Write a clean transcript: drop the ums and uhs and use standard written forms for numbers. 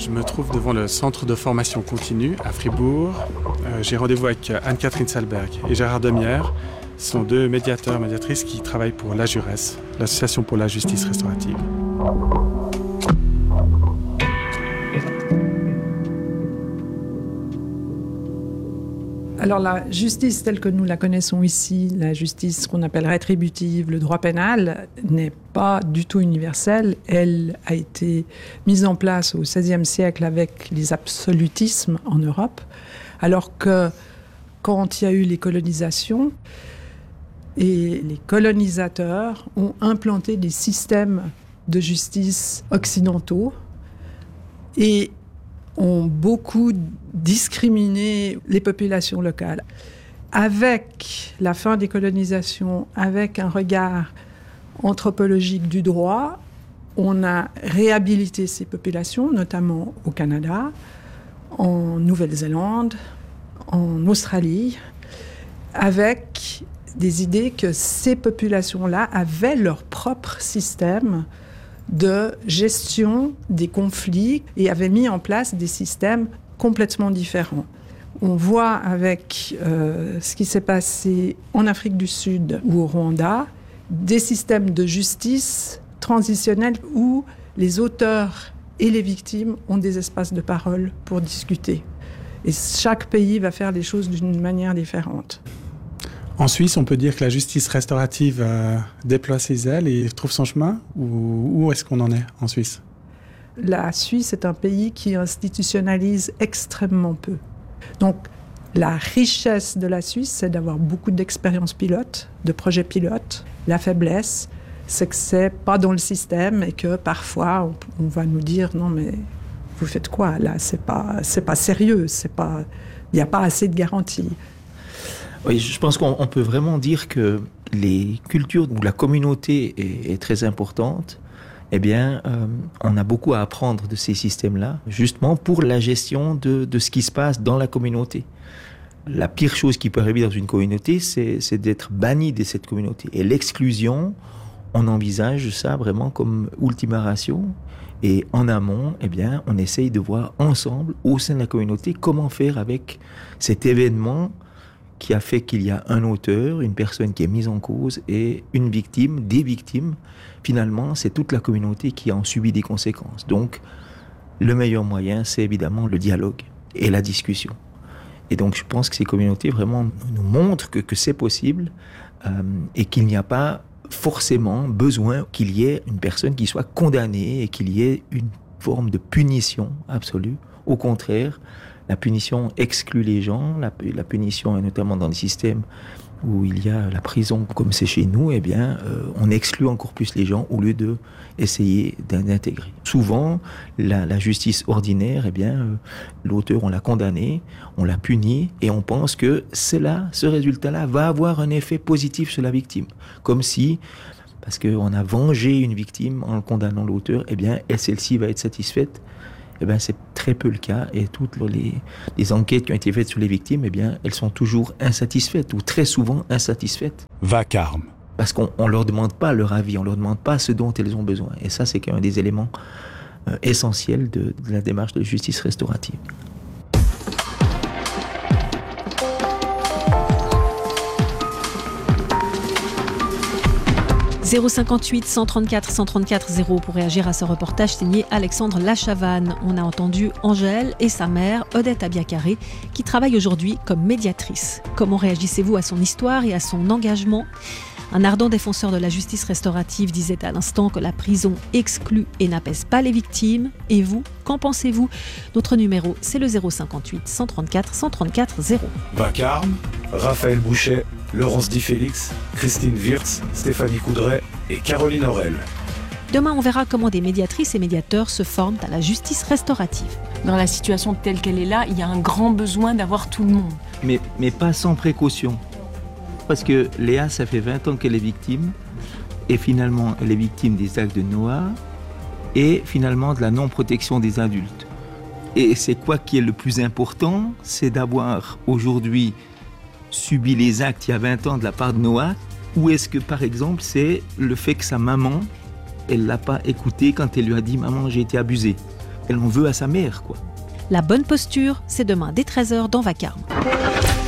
Je me trouve devant le centre de formation continue à Fribourg. J'ai rendez-vous avec Anne-Catherine Salberg et Gérard Demière. Ce sont deux médiateurs, médiatrices qui travaillent pour l'AJURES, l'Association pour la justice restaurative. Alors la justice telle que nous la connaissons ici, la justice qu'on appelle rétributive, le droit pénal, n'est pas du tout universelle. Elle a été mise en place au XVIe siècle avec les absolutismes en Europe, alors que quand il y a eu les colonisations, et les colonisateurs ont implanté des systèmes de justice occidentaux et ont beaucoup discriminé les populations locales. Avec la fin des colonisations, avec un regard anthropologique du droit, on a réhabilité ces populations, notamment au Canada, en Nouvelle-Zélande, en Australie, avec des idées que ces populations-là avaient leur propre système de gestion des conflits et avaient mis en place des systèmes complètement différents. On voit avec ce qui s'est passé en Afrique du Sud ou au Rwanda, des systèmes de justice transitionnels où les auteurs et les victimes ont des espaces de parole pour discuter. Et chaque pays va faire les choses d'une manière différente. En Suisse, on peut dire que la justice restaurative déploie ses ailes et trouve son chemin. Où est-ce qu'on en est en Suisse ? La Suisse est un pays qui institutionnalise extrêmement peu. Donc, la richesse de la Suisse, c'est d'avoir beaucoup d'expériences pilotes, de projets pilotes. La faiblesse, c'est que c'est pas dans le système et que parfois, on va nous dire « Non, mais vous faites quoi là ? C'est pas sérieux, il n'y a pas assez de garanties. » Oui, je pense qu'on peut vraiment dire que les cultures où la communauté est très importante, eh bien, on a beaucoup à apprendre de ces systèmes-là, justement pour la gestion de ce qui se passe dans la communauté. La pire chose qui peut arriver dans une communauté, c'est d'être banni de cette communauté. Et l'exclusion, on envisage ça vraiment comme ultima ratio. Et en amont, eh bien, on essaye de voir ensemble, au sein de la communauté, comment faire avec cet événement qui a fait qu'il y a un auteur, une personne qui est mise en cause et une victime, des victimes. Finalement, c'est toute la communauté qui en subit des conséquences. Donc, le meilleur moyen, c'est évidemment le dialogue et la discussion. Et donc, je pense que ces communautés vraiment nous montrent que c'est possible et qu'il n'y a pas forcément besoin qu'il y ait une personne qui soit condamnée et qu'il y ait une forme de punition absolue. Au contraire, la punition exclut les gens, la punition, et notamment dans des systèmes où il y a la prison, comme c'est chez nous, eh bien, on exclut encore plus les gens au lieu de essayer d'intégrer. Souvent, la justice ordinaire, eh bien, l'auteur, on l'a condamné, on l'a puni, et on pense que ce résultat-là va avoir un effet positif sur la victime. Comme si, parce qu'on a vengé une victime en condamnant l'auteur, eh bien, celle-ci va être satisfaite. Eh bien, c'est très peu le cas, et toutes les enquêtes qui ont été faites sur les victimes, eh bien, elles sont toujours insatisfaites, ou très souvent insatisfaites. Vacarme. Parce qu'on ne leur demande pas leur avis, on ne leur demande pas ce dont elles ont besoin. Et ça, c'est quand même un des éléments essentiels de la démarche de justice restaurative. 058 134 134 0 pour réagir à ce reportage signé Alexandre Lachavanne. On a entendu Angèle et sa mère, Odette Abiakaré, qui travaille aujourd'hui comme médiatrice. Comment réagissez-vous à son histoire et à son engagement ? Un ardent défenseur de la justice restaurative disait à l'instant que la prison exclut et n'apaise pas les victimes. Et vous, qu'en pensez-vous ? Notre numéro, c'est le 058 134 134 0. Vacarme, Raphaël Bouchet, Laurence Di Félix, Christine Wirtz, Stéphanie Coudray et Caroline Aurel. Demain, on verra comment des médiatrices et médiateurs se forment à la justice restaurative. Dans la situation telle qu'elle est là, il y a un grand besoin d'avoir tout le monde. Mais pas sans précaution. Parce que Léa, ça fait 20 ans qu'elle est victime, et finalement, elle est victime des actes de Noah, et finalement de la non-protection des adultes. Et c'est quoi qui est le plus important ? C'est d'avoir aujourd'hui subi les actes il y a 20 ans de la part de Noah, ou est-ce que, par exemple, c'est le fait que sa maman, elle ne l'a pas écouté quand elle lui a dit « Maman, j'ai été abusée ». elle en veut à sa mère, quoi. La bonne posture, c'est demain dès 13h dans Vacarme.